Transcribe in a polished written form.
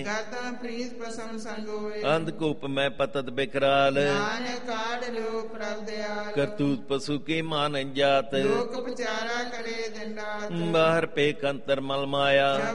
ਗਾਤਾ ਪ੍ਰੀਤ ਪਸਮ ਸੰਗ ਹੋਏ। ਅੰਧਕੂਪ ਮੈਂ ਪਤਤ ਬਿਕਰਾਲ, ਨਾਨਕ ਕਾੜ ਲਿਓ ਪ੍ਰਭ ਦਿਆਲ। ਕਰਤੂਤ ਪਸ਼ੂ ਕੀ ਮਾਨ ਜਾਤ, ਲੋਕ ਵਿਚਾਰਾ ਕਰੇ ਦਿਨ ਰਾਤ। ਬਾਹਰ ਪੇਖ ਅੰਤਰ ਮਲ ਮਾਇਆ।